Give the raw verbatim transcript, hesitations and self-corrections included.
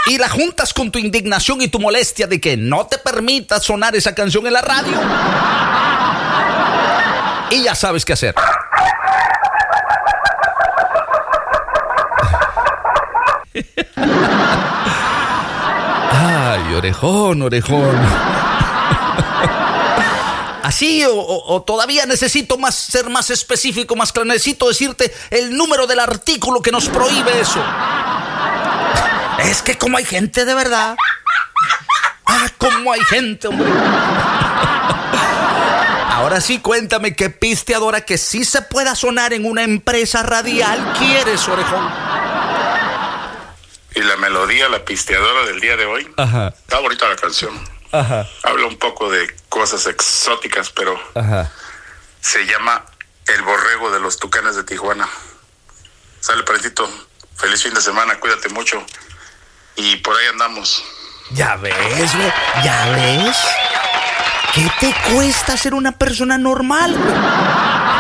y la juntas con tu indignación y tu molestia de que no te permita sonar esa canción en la radio. Y ya sabes qué hacer. Ay, orejón, orejón. Así o, o, o todavía necesito más ser más específico, más claro. Necesito decirte el número del artículo que nos prohíbe eso. Es que como hay gente de verdad. Ah, como hay gente, hombre. Ahora sí, cuéntame qué pisteadora que sí se pueda sonar en una empresa radial quieres, orejón. Y la melodía, la pisteadora del día de hoy. Ajá. Está bonita la canción. Ajá. Habla un poco de cosas exóticas, pero Ajá. se llama El Borrego de los Tucanes de Tijuana. Sale, Parecito. Feliz fin de semana, cuídate mucho. Y por ahí andamos. Ya ves, güey. Ya ves. ¿Qué te cuesta ser una persona normal, güey?